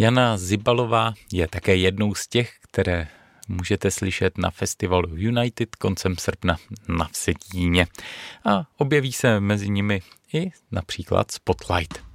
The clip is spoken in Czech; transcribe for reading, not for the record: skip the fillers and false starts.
Jana Zibalová je také jednou z těch, které můžete slyšet na festivalu United koncem srpna na Vsetíně. A objeví se mezi nimi i například Spotlight.